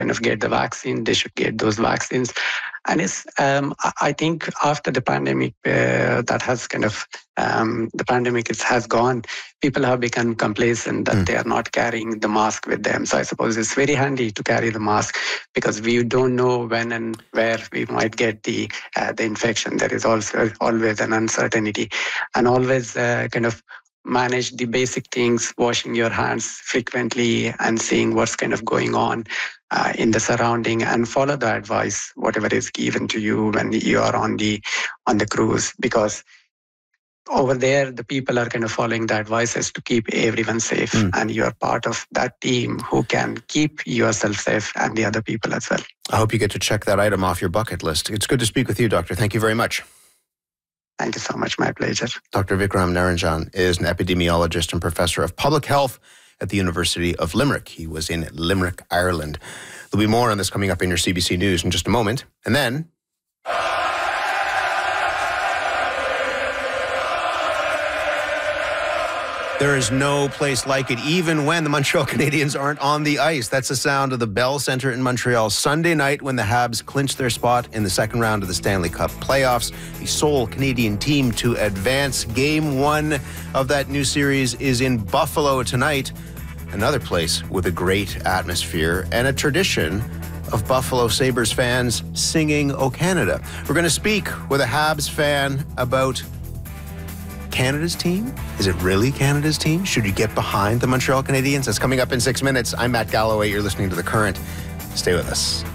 kind of get the vaccine, they should get those vaccines. And I think after the pandemic, that has kind of, the pandemic has gone, people have become complacent that they are not carrying the mask with them. So I suppose it's very handy to carry the mask because we don't know when and where we might get the infection. There is also always an uncertainty, and always kind of manage the basic things, washing your hands frequently and seeing what's kind of going on in the surrounding, and follow the advice, whatever is given to you when you are on the cruise, because over there, the people are kind of following the advices to keep everyone safe. And you're part of that team who can keep yourself safe and the other people as well. I hope you get to check that item off your bucket list. It's good to speak with you, Doctor. Thank you very much. Thank you so much. My pleasure. Dr. Vikram Naranjan is an epidemiologist and professor of public health at the University of Limerick. He was in Limerick, Ireland. There'll be more on this coming up in your CBC News in just a moment. And then... there is no place like it, even when the Montreal Canadiens aren't on the ice. That's the sound of the Bell Centre in Montreal Sunday night when the Habs clinched their spot in the second round of the Stanley Cup playoffs. The sole Canadian team to advance. Game 1 of that new series is in Buffalo tonight. Another place with a great atmosphere and a tradition of Buffalo Sabres fans singing "O Canada." We're going to speak with a Habs fan about Canada's team? Is it really Canada's team? Should you get behind the Montreal Canadiens? That's coming up in 6 minutes. I'm Matt Galloway. You're listening to The Current. Stay with us.